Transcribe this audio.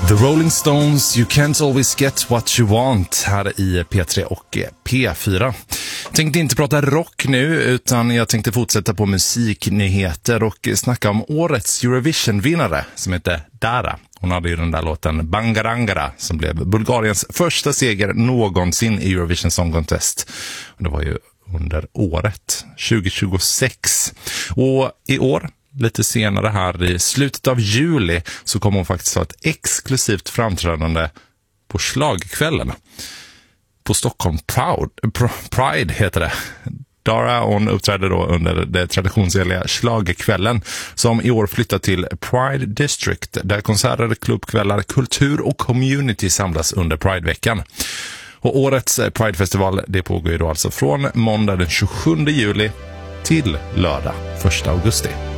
The Rolling Stones, You Can't Always Get What You Want här i P3 och P4. Jag tänkte inte prata rock nu utan jag tänkte fortsätta på musiknyheter och snacka om årets Eurovision-vinnare som heter Dara. Hon hade ju den där låten Bangarangara som blev Bulgariens första seger någonsin i Eurovision Song Contest. Och det var ju under året 2026. Och i år, lite senare här i slutet av juli, så kommer hon faktiskt ha ett exklusivt framträdande på Schlagerkvällen. På Stockholm Pride heter det. Dara, hon uppträdde då under det traditionsenliga Schlagerkvällen som i år flyttar till Pride District där konserter, klubbkvällar, kultur och community samlas under Prideveckan. Och årets Pridefestival, det pågår ju då alltså från måndag den 27 juli till lördag 1 augusti.